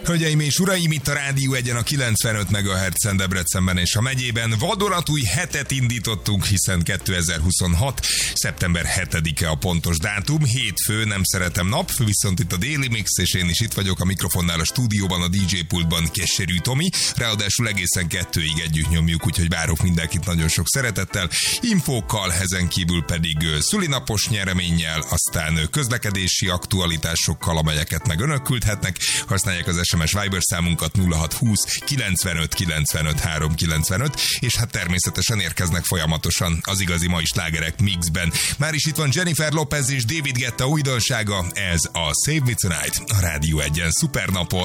Hölgyeim és uraim, itt a Rádió Egyen a 95 MHz-en Debrecenben és a megyében vadonatúj hetet indítottunk, hiszen 2026. szeptember 7-e a pontos dátum, hétfő, nem szeretem nap, viszont itt a Daily Mix, és én is itt vagyok a mikrofonnál a stúdióban, a DJ pultban Keserű Tomi, ráadásul egészen 2-ig együtt nyomjuk, úgyhogy várok mindenkit nagyon sok szeretettel, infókkal, ezen kívül pedig szülinapos nyereménnyel, aztán közlekedési aktualitásokkal, amelyeket meg önök küldhetnek, használják az SMS Viber számunkat 0620 95 95 395, és hát természetesen érkeznek folyamatosan az igazi mai slágerek mixben. Már is itt van Jennifer Lopez és David Guetta újdonsága, ez a Save Me Tonight, a Rádió Egyen. Szuper napot!